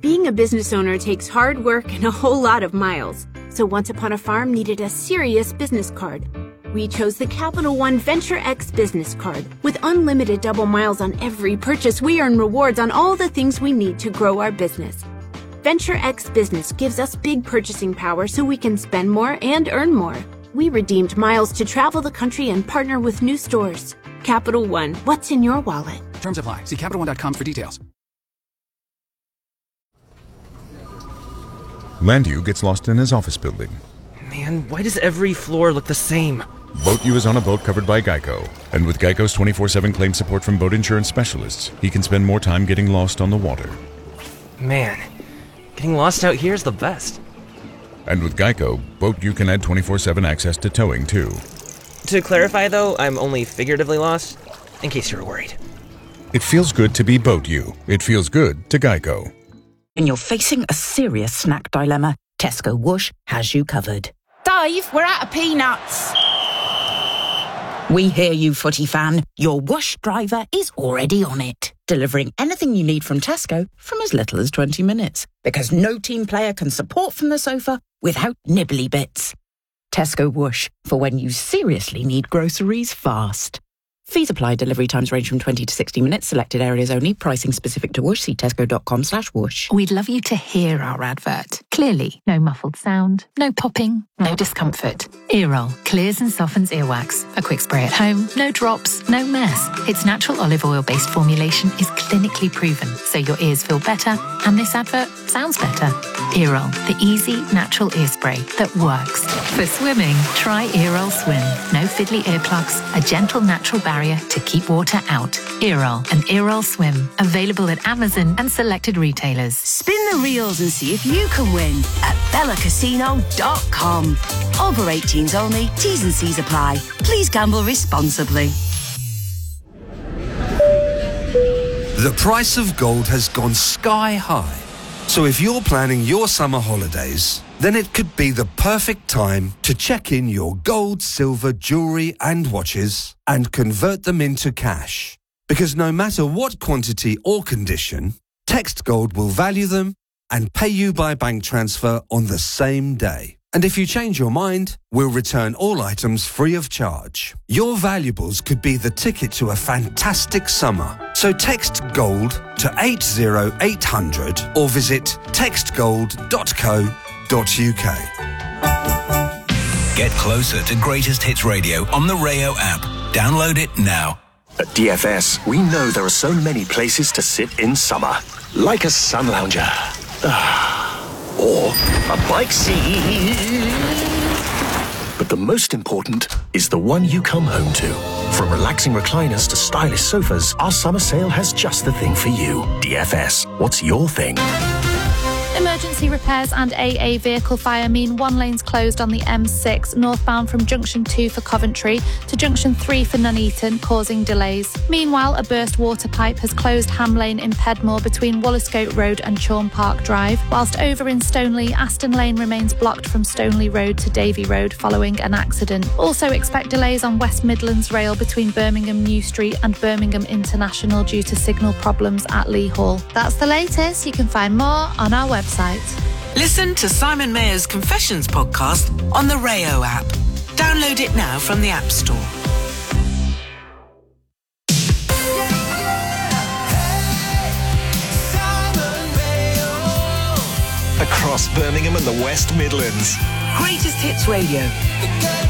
Being a business owner takes hard work and a whole lot of miles. So Once Upon a Farm needed a serious business card. We chose the Capital One Venture X business card. With unlimited double miles on every purchase, we earn rewards on all the things we need to grow our business. Venture X Business gives us big purchasing power so we can spend more and earn more. We redeemed miles to travel the country and partner with new stores. Capital One, what's in your wallet? Terms apply. See CapitalOne.com for details. Landu gets lost in his office building. Man, why does every floor look the same? BoatU is on a boat covered by Geico. And with Geico's 24/7 claim support from boat insurance specialists, he can spend more time getting lost on the water. Man, getting lost out here is the best. And with Geico, BoatU can add 24/7 access to towing, too. To clarify, though, I'm only figuratively lost, in case you were worried. It feels good to be BoatU. It feels good to Geico. When you're facing a serious snack dilemma, Tesco Whoosh has you covered. Dave, we're out of peanuts. We hear you, footy fan. Your Whoosh driver is already on it, delivering anything you need from Tesco from as little as 20 minutes. Because no team player can support from the sofa without nibbly bits. Tesco Whoosh, for when you seriously need groceries fast. Fees apply. Delivery times range from 20 to 60 minutes. Selected areas only. Pricing specific to Whoosh. See tesco.com/whoosh. We'd love you to hear our advert. Clearly, no muffled sound, no popping, no discomfort. Earol clears and softens earwax. A quick spray at home, no drops, no mess. Its natural olive oil-based formulation is clinically proven, so your ears feel better and this advert sounds better. Earol, the easy, natural ear spray that works. For swimming, try Earol Swim. No fiddly earplugs, a gentle natural barrier to keep water out. Earol and Earol Swim. Available at Amazon and selected retailers. Spin the reels and see if you can win at bellacasino.com. Over 18s only. T's and C's apply. Please gamble responsibly. The price of gold has gone sky high. So if you're planning your summer holidays, then it could be the perfect time to check in your gold, silver, jewellery and watches and convert them into cash. Because no matter what quantity or condition, Text Gold will value them and pay you by bank transfer on the same day. And if you change your mind, we'll return all items free of charge. Your valuables could be the ticket to a fantastic summer. So text GOLD to 80800 or visit textgold.co.uk. Get closer to Greatest Hits Radio on the Rayo app. Download it now. At DFS, we know there are so many places to sit in summer. Like a sun lounger. Or a bike seat. But the most important is the one you come home to. From relaxing recliners to stylish sofas, our summer sale has just the thing for you. DFS, what's your thing? Emergency repairs and AA vehicle fire mean one lane's closed on the M6 northbound from Junction 2 for Coventry to Junction 3 for Nuneaton, causing delays. Meanwhile, a burst water pipe has closed Ham Lane in Pedmore between Walliscote Road and Chorn Park Drive, whilst over in Stoneleigh, Aston Lane remains blocked from Stoneleigh Road to Davy Road following an accident. Also expect delays on West Midlands Rail between Birmingham New Street and Birmingham International due to signal problems at Lee Hall. That's the latest. You can find more on our website. Listen to Simon Mayer's Confessions podcast on the Rayo app. Download it now from the App Store. Across Birmingham and the West Midlands. Greatest Hits Radio.